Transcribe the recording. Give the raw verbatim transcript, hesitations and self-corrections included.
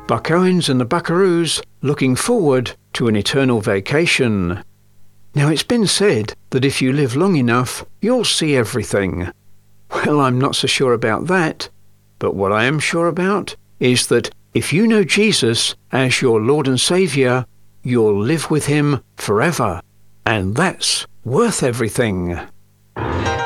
Buck Owens and the Buckaroos looking forward to an eternal vacation. Now, it's been said that if you live long enough, you'll see everything. Well, I'm not so sure about that, but what I am sure about is that if you know Jesus as your Lord and Saviour, you'll live with him forever, and that's worth everything.